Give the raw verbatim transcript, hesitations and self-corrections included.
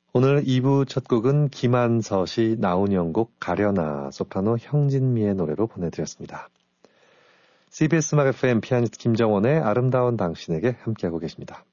오늘 이 부 첫 곡은 김한서시 나훈영곡 가려나, 소프라노 형진미의 노래로 보내드렸습니다. 씨비에스 음악 에프엠 피아니스트 김정원의 아름다운 당신에게 함께하고 계십니다.